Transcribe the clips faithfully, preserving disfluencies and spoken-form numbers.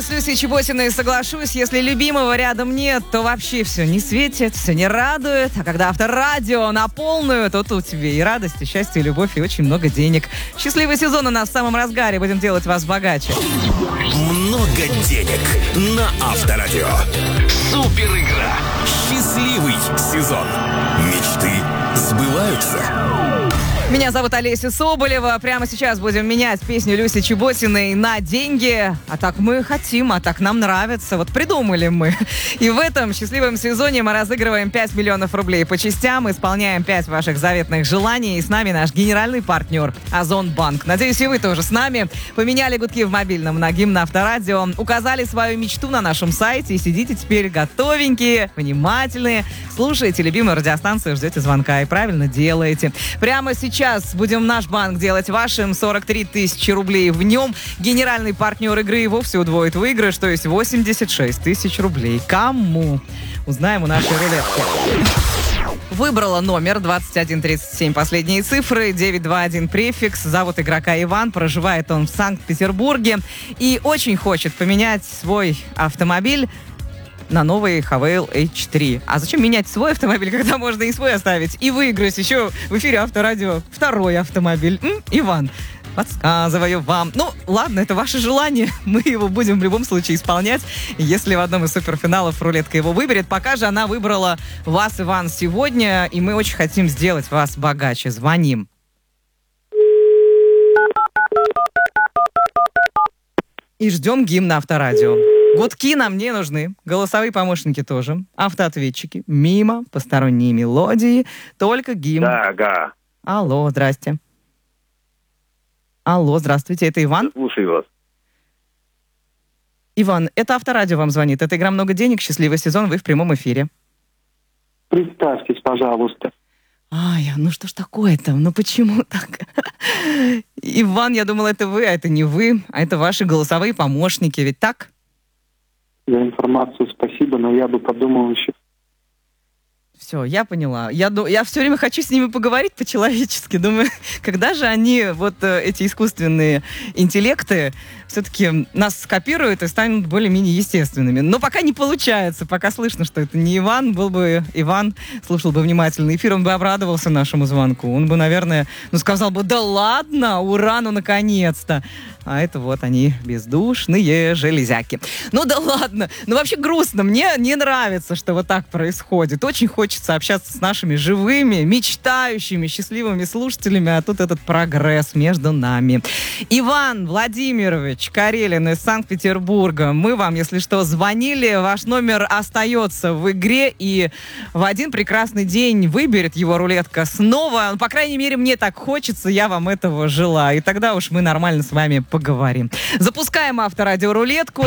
С Люсей Чеботиной соглашусь, если любимого рядом нет, то вообще все не светит, все не радует. А когда авторадио на полную, то тут тебе и радость, и счастье, и любовь, и очень много денег. Счастливый сезон у нас в самом разгаре, будем делать вас богаче. Много денег на Авторадио. Супер игра. Счастливый сезон. Мечты сбываются. Меня зовут Олеся Соболева. Прямо сейчас будем менять песню Люси Чеботиной на деньги. А так мы хотим, а так нам нравится. Вот придумали мы. И в этом счастливом сезоне мы разыгрываем пять миллионов рублей по частям, исполняем пять ваших заветных желаний. И с нами наш генеральный партнер Озон Банк. Надеюсь, и вы тоже с нами. Поменяли гудки в мобильном на гимн Авторадио, указали свою мечту на нашем сайте и сидите теперь готовенькие, внимательные. Слушаете любимую радиостанцию, ждете звонка и правильно делаете. Прямо сейчас Сейчас будем наш банк делать вашим. сорок три тысячи рублей в нем. Генеральный партнер игры и вовсе удвоит выигрыш, то есть восемьдесят шесть тысяч рублей. Кому? Узнаем у нашей рулетки. Выбрала номер двадцать один тридцать семь, последние цифры, девять два один префикс. Зовут игрока Иван, проживает он в Санкт-Петербурге и очень хочет поменять свой автомобиль на новый Хавейл эйч три. А зачем менять свой автомобиль, когда можно и свой оставить? И выиграть еще в эфире Авторадио второй автомобиль. М? Иван, подсказываю вам. Ну, ладно, это ваше желание. Мы его будем в любом случае исполнять. Если в одном из суперфиналов рулетка его выберет. Пока же она выбрала вас, Иван, сегодня. И мы очень хотим сделать вас богаче. Звоним. И ждем гимн Авторадио. Гудки нам не нужны, голосовые помощники тоже, автоответчики, мимо, посторонние мелодии, только гимн. Да, ага. Алло, здрасте. Алло, здравствуйте, это Иван? Слушаю вас. Иван, это Авторадио вам звонит, это игра «Много денег», счастливый сезон, вы в прямом эфире. Представьтесь, пожалуйста. Ай, ну что ж такое-то? Ну почему так? Иван, я думала, это вы, а это не вы, а это ваши голосовые помощники, ведь так? За информацию спасибо, но я бы подумал еще. Все, я поняла. Я, я все время хочу с ними поговорить по-человечески. Думаю, когда же они, вот эти искусственные интеллекты, все-таки нас скопируют и станут более-менее естественными. Но пока не получается. Пока слышно, что это не Иван. Был бы Иван, слушал бы внимательно эфир, он бы обрадовался нашему звонку. Он бы, наверное, ну сказал бы, да ладно, ура, ну наконец-то. А это вот они, бездушные железяки. Ну да ладно. Ну вообще грустно. Мне не нравится, что вот так происходит. Очень хочется общаться с нашими живыми, мечтающими, счастливыми слушателями, а тут этот прогресс между нами. Иван Владимирович Карелин из Санкт-Петербурга. Мы вам, если что, звонили. Ваш номер остается в игре, и в один прекрасный день выберет его рулетка снова. Ну, по крайней мере, мне так хочется, я вам этого желаю. И тогда уж мы нормально с вами поговорим. Запускаем Авторадио рулетку.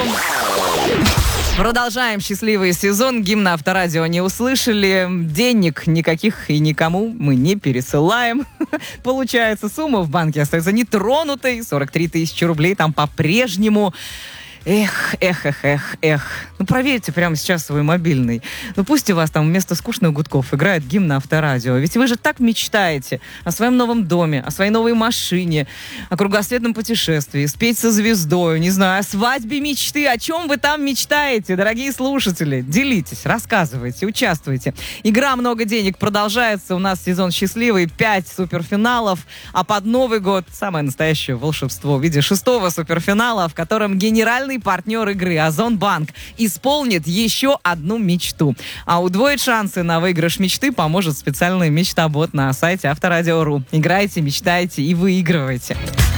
Продолжаем счастливый сезон. Гимн Авторадио не услышали. Денег никаких и никому мы не пересылаем. Получается, сумма в банке остается нетронутой. сорок три тысячи рублей там по-прежнему. Эх, эх, эх, эх, эх. Ну, проверьте прямо сейчас свой мобильный. Ну, пусть у вас там вместо скучных гудков играет гимн Авторадио. Ведь вы же так мечтаете о своем новом доме, о своей новой машине, о кругосветном путешествии, спеть со звездой, не знаю, о свадьбе мечты. О чем вы там мечтаете, дорогие слушатели? Делитесь, рассказывайте, участвуйте. Игра «Много денег» продолжается. У нас сезон счастливый, пять суперфиналов. А под Новый год самое настоящее волшебство в виде шестого суперфинала, в котором генеральный партнер игры Озон Банк исполнит еще одну мечту. А удвоить шансы на выигрыш мечты поможет специальный мечтобот на сайте Авторадио точка ру. Играйте, мечтайте и выигрывайте.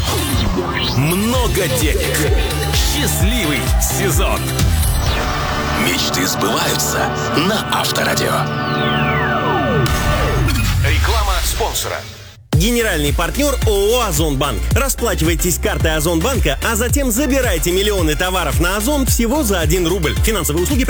Много денег. Счастливый сезон. Мечты сбываются на Авторадио. Реклама спонсора. Генеральный партнер ООО «Озон Банк». Расплачивайтесь картой Озон Банка, а затем забирайте миллионы товаров на Озон всего за один рубль. Финансовые услуги